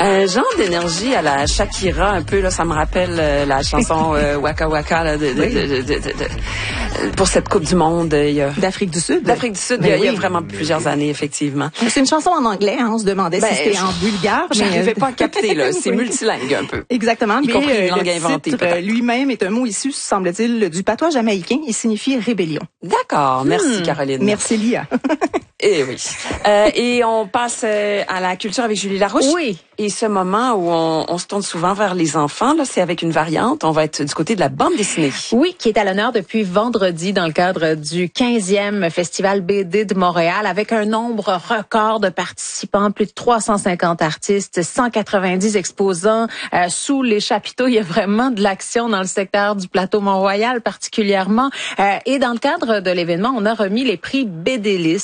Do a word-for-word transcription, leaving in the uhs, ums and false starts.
Un genre d'énergie à la Shakira, un peu, là, ça me rappelle euh, la chanson euh, Waka Waka là, de, de, oui. de, de, de, de, de, pour cette Coupe du Monde. Il y a... D'Afrique du Sud. D'Afrique du Sud, ben il, y a, oui. il y a vraiment plusieurs années, effectivement. C'est une chanson en anglais, hein, on se demandait ben, si c'était en bulgare. Je n'arrivais pas à capter, là. C'est oui. multilingue, un peu. Exactement. Y mais compris une euh, langue le inventée, titre euh, lui-même est un mot issu, semble-t-il, du patois jamaïcain et signifie rébellion. D'accord. Merci, hmm. Caroline. Merci, Lia. Eh oui. Euh, et on passe euh, à la culture avec Julie Larouche. Oui. Et ce moment où on, on se tourne souvent vers les enfants, là, c'est avec une variante. On va être du côté de la bande dessinée. Oui, qui est à l'honneur depuis vendredi dans le cadre du quinzième Festival B D de Montréal, avec un nombre record de participants, plus de trois cent cinquante artistes, cent quatre-vingt-dix exposants. Euh, sous les chapiteaux, il y a vraiment de l'action dans le secteur du plateau Mont-Royal particulièrement. Euh, et dans le cadre de l'événement, on a remis les prix BDList.